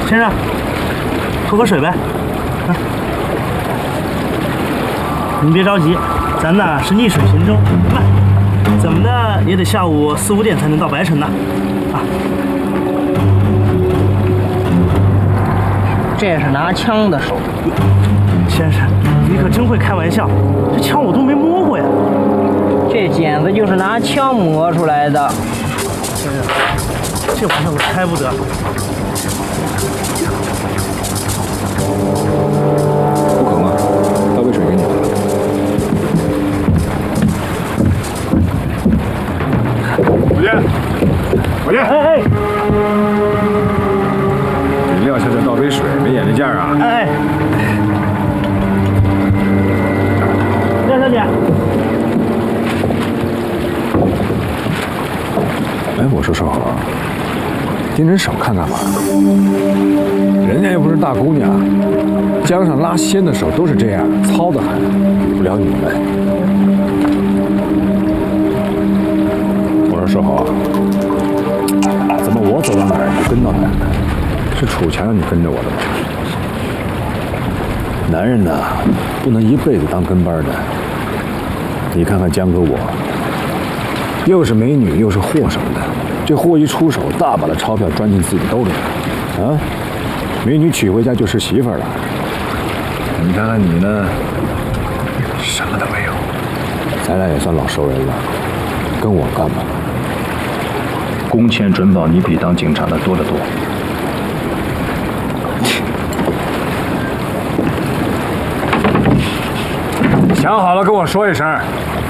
先生，喝口水呗。啊，您别着急，咱呢是逆水行舟，慢，怎么的也得下午4、5点才能到白城呢。啊， 这是拿枪的手。 先生，你可真会开玩笑，这枪我都没摸过呀。 这剪子就是拿枪磨出来的。 先生，这玩笑我开不得。 不渴吗？倒杯水给你。伙计，伙计， 哎， 饮料下再倒杯水，没眼力见啊！ 哎，廖小姐。 哎，我说少豪，盯人少看干嘛？人家又不是大姑娘，江上拉纤的时候都是这样，糙得很，比不了你们。我说少豪，怎么我走到哪儿你就跟到哪儿呢？是楚强让你跟着我的吗？男人呐，不能一辈子当跟班的。你看看江哥我，又是美女又是货什么的，这货一出手，大把的钞票钻进自己兜里了，啊，美女娶回家就是媳妇儿了。你看看你呢，什么都没有。咱俩也算老熟人了，跟我干吧。 工钱准保你比当警察的多得多。 想好了跟我说一声。